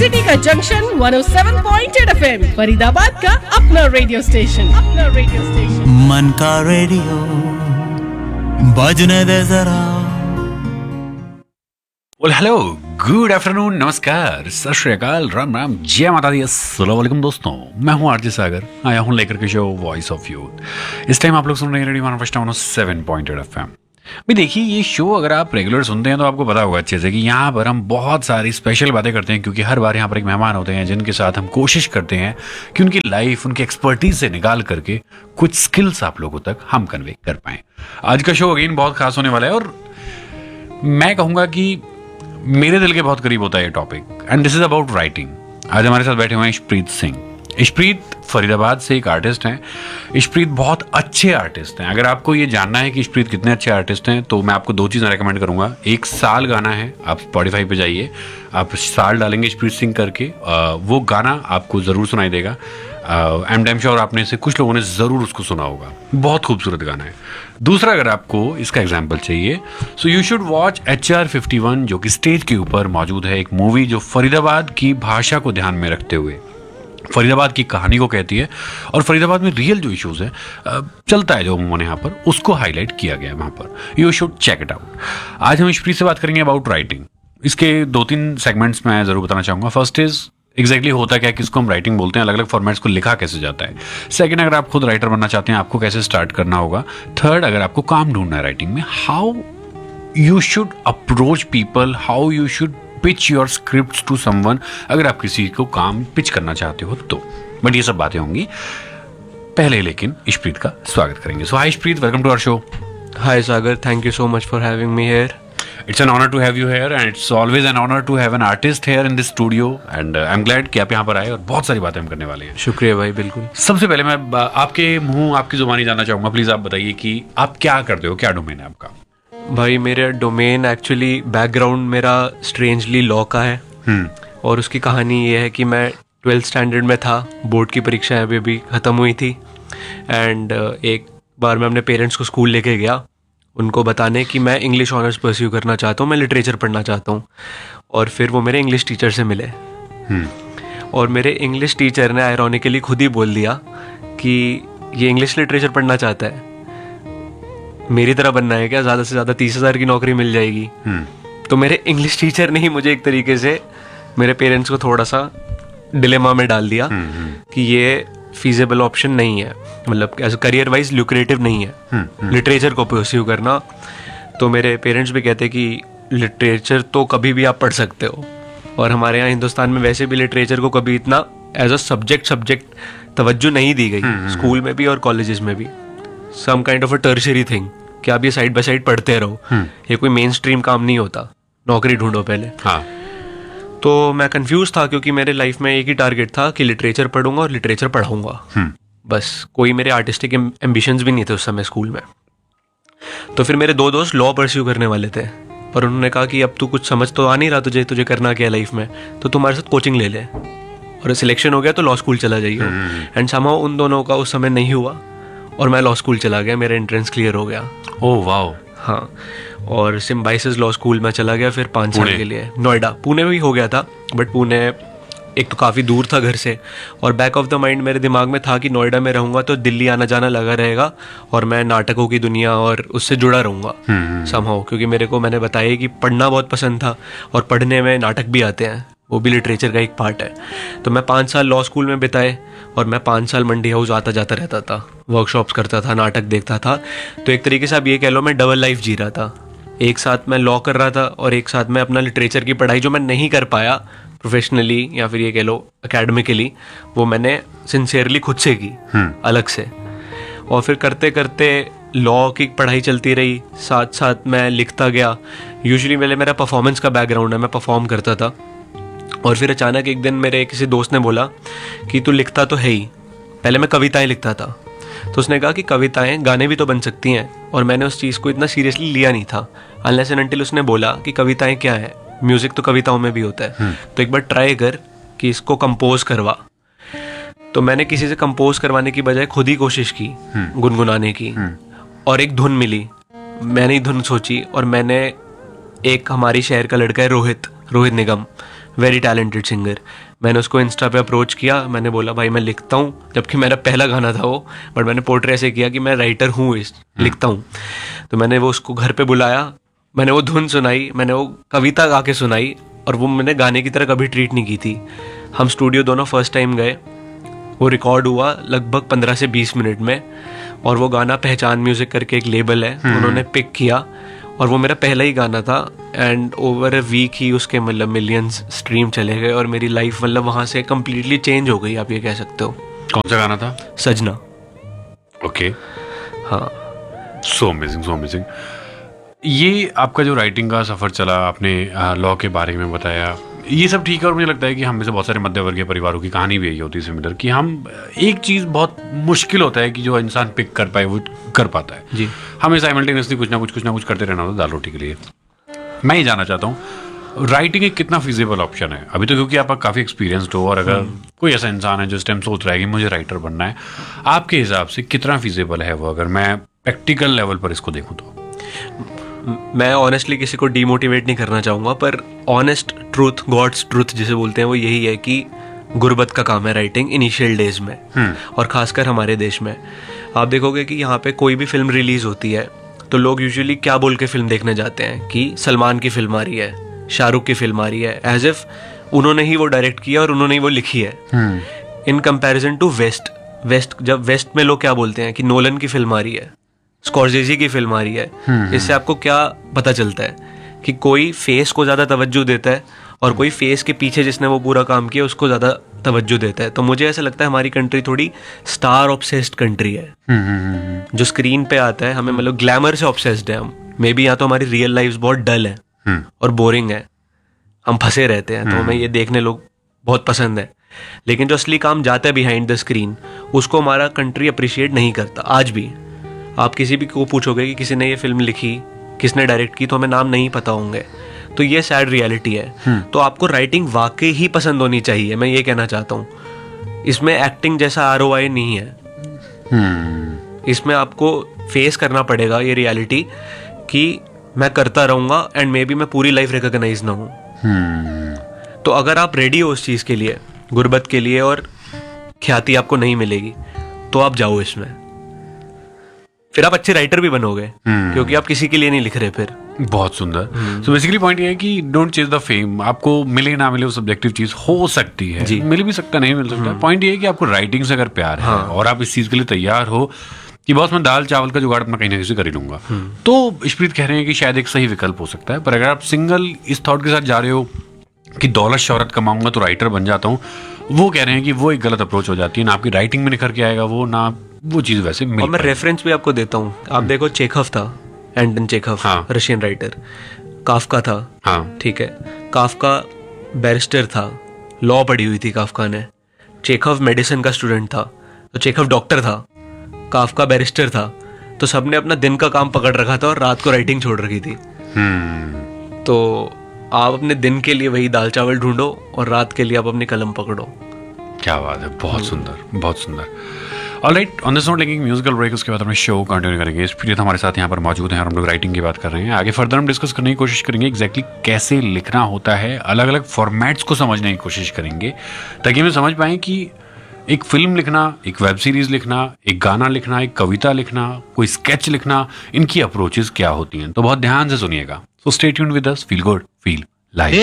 City का junction 107.8 FM, Faridabad का अपना रेडियो स्टेशन। मन का रेडियो बजने दे जरा। हेलो, गुड आफ्टरनून, नमस्कार, सत श्री अकाल, राम राम, जय माता दी, अस्सलाम वालेकुम दोस्तों। मैं हूं आरजे सागर, आया हूं लेकर के शो वॉइस ऑफ यूथ। इस टाइम आप लोग सुन रहे हैं रेडियो 107.8 FM। भी देखिए, ये शो अगर आप रेगुलर सुनते हैं तो आपको पता होगा अच्छे से कि यहाँ पर हम बहुत सारी स्पेशल बातें करते हैं, क्योंकि हर बार यहाँ पर एक मेहमान होते हैं जिनके साथ हम कोशिश करते हैं कि उनकी लाइफ, उनकी एक्सपर्टीज से निकाल करके कुछ स्किल्स आप लोगों तक हम कन्वे कर पाएं। आज का शो अगेन बहुत खास होने वाला है और मैं कहूँगा कि मेरे दिल के बहुत करीब होता है ये topic, and this is about writing. आज हमारे साथ बैठे हुए हैं इशप्रीत सिंह। इशप्रीत फरीदाबाद से एक आर्टिस्ट हैं। इशप्रीत बहुत अच्छे आर्टिस्ट हैं। अगर आपको ये जानना है कि इशप्रीत कितने अच्छे आर्टिस्ट हैं तो मैं आपको दो चीज़ें रेकमेंड करूंगा। एक साल गाना है, आप स्पॉटिफाई पे जाइए, आप साल डालेंगे इशप्रीत सिंह करके, वो गाना आपको ज़रूर सुनाई देगा। एम डैम श्योर आपने से कुछ लोगों ने ज़रूर उसको सुना होगा। बहुत खूबसूरत गाना है। दूसरा, अगर आपको इसका एग्जाम्पल चाहिए so you should watch HR 51, जो कि स्टेज के ऊपर मौजूद है। एक मूवी जो फरीदाबाद की भाषा को ध्यान में रखते हुए फरीदाबाद की कहानी को कहती है और फरीदाबाद में रियल जो इश्यूज है चलता है जो उन्होंने यहाँ पर, उसको हाईलाइट किया गया है वहाँ पर। You should check it out. आज हम इशप्रीत से बात करेंगे अबाउट राइटिंग। इसके 2-3 सेगमेंट्स मैं ज़रूर बताना चाहूँगा। फर्स्ट इज एग्जैक्टली होता क्या, किसको हम राइटिंग बोलते हैं, अलग अलग फॉर्मेट्स को लिखा कैसे जाता है। सेकंड, अगर आप खुद राइटर बनना चाहते हैं आपको कैसे स्टार्ट करना होगा। थर्ड, अगर आपको काम ढूंढना है राइटिंग में, how you should approach people, how you should pitch your script to someone, अगर आप किसी को काम पिच करना चाहते हो तो। बट ये सब बातें होंगी पहले, लेकिन इशप्रीत का स्वागत करेंगे। सो हाय Ishpreet, welcome to our show. Hi Sagar, thank you so much for having me here. It's an honor to have you here and it's always an honor to have an artist here in this studio and I'm glad कि आप यहाँ पर आए और बहुत सारी बातें हम करने वाले हैं। शुक्रिया भाई, बिल्कुल। सबसे पहले मैं आपके मुंह, आपकी जुबानी जानना चाहूँगा। प्लीज़ आप बताइए कि आप क्या करते हो, क्या डोमेन है आपका? भाई मेरा डोमेन एक्चुअली, बैकग्राउंड मेरा स्ट्रेंजली लॉ का है। और उसकी कहानी ये है कि मैं 12th स्टैंडर्ड में था, बोर्ड की परीक्षाएं अभी ख़त्म हुई थी एंड एक बार मैं अपने पेरेंट्स को स्कूल लेके गया उनको बताने कि मैं इंग्लिश ऑनर्स परस्यू करना चाहता हूँ, मैं लिटरेचर पढ़ना चाहता हूँ। और फिर वो मेरे इंग्लिश टीचर से मिले और मेरे इंग्लिश टीचर ने आयरॉनिकली खुद ही बोल दिया कि ये इंग्लिश लिटरेचर पढ़ना चाहता है, मेरी तरह बनना है क्या, ज़्यादा से ज़्यादा 30,000 की नौकरी मिल जाएगी। तो मेरे इंग्लिश टीचर ने ही मुझे एक तरीके से मेरे पेरेंट्स को थोड़ा सा डिलेमा में डाल दिया कि ये फीजेबल ऑप्शन नहीं है, मतलब एज करियर वाइज ल्यूक्रेटिव नहीं है लिटरेचर को परस्यू करना। तो मेरे पेरेंट्स भी कहते कि लिटरेचर तो कभी भी आप पढ़ सकते हो, और हमारे यहाँ हिंदुस्तान में वैसे भी लिटरेचर को कभी इतना एज अ सब्जेक्ट तवज्जो नहीं दी गई, स्कूल में भी और कॉलेजेस में भी। Some kind of a tertiary thing कि आप ये साइड बाय साइड पढ़ते रहो, ये कोई मेन स्ट्रीम काम नहीं होता, नौकरी ढूंढो पहले। हाँ। तो मैं कंफ्यूज था क्योंकि मेरे लाइफ में एक ही टारगेट था कि लिटरेचर पढ़ूंगा और लिटरेचर पढ़ाऊंगा, बस। कोई मेरे आर्टिस्टिक एम्बिशंस भी नहीं थे उस समय स्कूल में। तो फिर मेरे 2 दोस्त लॉ परस्यू करने वाले थे, पर उन्होंने कहा कि अब तू कुछ समझ तो आ नहीं रहा तुझे करना क्या लाइफ में, तो तुम्हारे साथ कोचिंग ले ले, और सिलेक्शन हो गया तो लॉ स्कूल चला जाइए। एंड समहाउ उन दोनों का उस समय नहीं हुआ और मैं लॉ स्कूल चला गया, मेरा एंट्रेंस क्लियर हो गया। Oh wow. हाँ, और सिम्बाइसिस लॉ स्कूल में चला गया फिर 5 साल के लिए नोएडा। पुणे में भी हो गया था, बट पुणे एक तो काफ़ी दूर था घर से, और बैक ऑफ द माइंड मेरे दिमाग में था कि नोएडा में रहूँगा तो दिल्ली आना जाना लगा रहेगा और मैं नाटकों की दुनिया और उससे जुड़ा रहूँगा समहाउ, क्योंकि मेरे को, मैंने बताया कि पढ़ना बहुत पसंद था और पढ़ने में नाटक भी आते हैं, वो भी लिटरेचर का एक पार्ट है। तो मैं 5 साल लॉ स्कूल में बिताए और मैं 5 साल मंडी हाउस आता जाता रहता था, वर्कशॉप्स करता था, नाटक देखता था। तो एक तरीके से आप ये कह लो मैं डबल लाइफ जी रहा था। एक साथ मैं लॉ कर रहा था और एक साथ मैं अपना लिटरेचर की पढ़ाई जो मैं नहीं कर पाया प्रोफेशनली या फिर ये कह लो एकेडमिकली, वो मैंने सिंसियरली खुद से की अलग से। और फिर करते करते लॉ की पढ़ाई चलती रही, साथ साथ मैं लिखता गया। यूजुअली मेरा परफॉर्मेंस का बैकग्राउंड है, मैं परफॉर्म करता था। और फिर अचानक एक दिन मेरे किसी दोस्त ने बोला कि तू लिखता तो है ही, पहले मैं कविताएं लिखता था, तो उसने कहा कि कविताएं गाने भी तो बन सकती हैं। और मैंने उस चीज़ को इतना सीरियसली लिया नहीं था, अनलेस एंड अनटिल उसने बोला कि कविताएं क्या है, म्यूजिक तो कविताओं में भी होता है, तो एक बार ट्राई कर कि इसको कंपोज करवा। तो मैंने किसी से कंपोज करवाने की बजाय खुद ही कोशिश की गुनगुनाने की, और एक धुन मिली। मैंने ही धुन सोची और मैंने, एक हमारी शहर का लड़का है रोहित निगम, वेरी टैलेंटेड सिंगर। मैंने उसको इंस्टा पे अप्रोच किया, मैंने बोला भाई मैं लिखता हूँ, जबकि मेरा पहला गाना था वो, बट मैंने पोर्ट्रे ऐसे किया कि मैं राइटर हूँ, लिखता हूँ। तो मैंने वो उसको घर पे बुलाया, मैंने वो धुन सुनाई, मैंने वो कविता गा के सुनाई, और वो मैंने गाने की तरह कभी ट्रीट नहीं की थी। हम स्टूडियो दोनों फर्स्ट टाइम गए, वो रिकॉर्ड हुआ लगभग 15 से 20 मिनट में, और वो गाना पहचान म्यूजिक करके एक लेबल है, उन्होंने पिक किया, और वो मेरा पहला ही गाना था। एंड ओवर अ वीक ही उसके मतलब मिलियंस स्ट्रीम चले गए, और मेरी लाइफ मतलब वहाँ से कम्प्लीटली चेंज हो गई, आप ये कह सकते हो। कौन सा गाना था? सजना। ओके, हाँ। So amazing, so amazing. ये आपका जो राइटिंग का सफ़र चला, आपने लॉ के बारे में बताया, ये सब ठीक है। और मुझे लगता है कि हम में से बहुत सारे मध्यवर्गीय परिवारों की कहानी भी यही होती है सिमिलर, कि हम एक चीज़ बहुत मुश्किल होता है कि जो इंसान पिक कर पाए वो कर पाता है जी। हमें साइमल्टेनियसली कुछ ना कुछ करते रहना होता है दाल रोटी के लिए। मैं ये जानना चाहता हूँ, राइटिंग एक कितना फिजिबल ऑप्शन है अभी तो, क्योंकि आप काफ़ी एक्सपीरियंसड हो, और अगर कोई ऐसा इंसान है जो इस टाइम सोच रहा है कि मुझे राइटर बनना है, आपके हिसाब से कितना फिजिबल है वो, अगर मैं प्रैक्टिकल लेवल पर इसको देखूँ तो? मैं ऑनेस्टली किसी को डीमोटिवेट नहीं करना चाहूँगा, पर ऑनेस्ट ट्रूथ, गॉड्स ट्रूथ जिसे बोलते हैं, वो यही है कि गुर्बत का काम है राइटिंग इनिशियल डेज में, और खासकर हमारे देश में। आप देखोगे कि यहाँ पे कोई भी फिल्म रिलीज होती है तो लोग यूजुअली क्या बोल के फिल्म देखने जाते हैं कि सलमान की फिल्म आ रही है, शाहरुख की फिल्म आ रही है, एज इफ उन्होंने ही वो डायरेक्ट किया और उन्होंने ही वो लिखी है। इन कंपैरिजन टू वेस्ट, जब वेस्ट में लोग क्या बोलते हैं कि नोलन की फिल्म आ रही है, स्कॉर्सेज़ी की फिल्म आ रही है, इससे आपको क्या पता चलता है कि कोई फेस को ज़्यादा तवज्जो देता है, और कोई फेस के पीछे जिसने वो पूरा काम किया उसको ज़्यादा तवज्जो देता है। तो मुझे ऐसा लगता है हमारी कंट्री थोड़ी स्टार ऑब्सेस्ड कंट्री है। जो स्क्रीन पे आता है, हमें मतलब ग्लैमर से ऑब्सेस्ड है हम। मे बी या तो हमारी रियल लाइफ बहुत डल है और बोरिंग है, हम फंसे रहते हैं, तो हमें ये देखने लोग बहुत पसंद है। लेकिन जो असली काम जाता है बिहाइंड द स्क्रीन, उसको हमारा कंट्री अप्रिशिएट नहीं करता आज भी। आप किसी भी को पूछोगे कि किसी ने ये फिल्म लिखी, किसने डायरेक्ट की, तो हमें नाम नहीं पता होंगे। तो ये सैड रियलिटी है। तो आपको राइटिंग वाकई ही पसंद होनी चाहिए, मैं ये कहना चाहता हूँ। इसमें एक्टिंग जैसा ROI नहीं है। इसमें आपको फेस करना पड़ेगा ये रियलिटी कि मैं करता रहूंगा एंड मे बी मैं पूरी लाइफ रिकॉग्नाइज ना हूँ। तो अगर आप रेडी हो उस चीज़ के लिए, गुर्बत के लिए, और ख्याति आपको नहीं मिलेगी, तो आप जाओ इसमें, फिर आप अच्छे राइटर भी बनोगे, क्योंकि आप किसी के लिए नहीं लिख रहे फिर। बहुत सुंदर। सो बेसिकली पॉइंट ये है कि डोंट चेज द फेम। आपको मिले ना मिले वो सब्जेक्टिव चीज हो सकती है, मिल भी सकता, नहीं मिल सकता। पॉइंट ये है कि आपको राइटिंग से अगर प्यार है और आप इस चीज के लिए तैयार हो कि बॉस मैं दाल चावल का जुगाड़ अपना कहीं ना कहीं से कर ही लूंगा, तो इशप्रीत कह रहे हैं कि शायद एक सही विकल्प हो सकता है। पर अगर आप सिंगल इस थॉट के साथ जा रहे हो कि दौलत शौहरत कमाऊंगा तो राइटर बन जाता हूँ, वो कह रहे हैं कि वो एक गलत अप्रोच हो जाती है। ना आपकी राइटिंग में निखर के आएगा वो, ना वो चीज वैसे मिल। और मैं रेफरेंस भी आपको देता हूँ। आप देखो, चेखव था, एंटन चेखव, रशियन राइटर। काफका था, ठीक है, काफका बैरिस्टर था, लॉ पढ़ी हुई थी काफका ने। चेखव मेडिसिन का स्टूडेंट था, तो चेखव डॉक्टर था, काफका बैरिस्टर था। तो सबने अपना दिन का काम पकड़ रखा था और रात को राइटिंग छोड़ रखी थी। तो आप अपने दिन के लिए वही दाल चावल ढूंढो और रात के लिए आप अपनी कलम पकड़ो। क्या बात है, बहुत सुंदर, बहुत सुंदर। ऑलराइट, ऑन दिस नोट लेकिन म्यूजिकल ब्रेक, उसके बाद हम शो कंटिन्यू करेंगे। इस हमारे साथ यहाँ पर मौजूद हैं और हम लोग राइटिंग की बात कर रहे हैं। आगे फर्दर हम डिस्कस करने की कोशिश करेंगे एग्जैक्टली कैसे लिखना होता है, अलग अलग फॉर्मेट्स को समझने की कोशिश करेंगे, ताकि हमें समझ पाएं कि एक फिल्म लिखना, एक वेब सीरीज लिखना, एक गाना लिखना, एक कविता लिखना, कोई स्केच लिखना, इनकी अप्रोचेस क्या होती हैं। तो बहुत ध्यान से सुनिएगा। So stay tuned with us, feel good, feel live.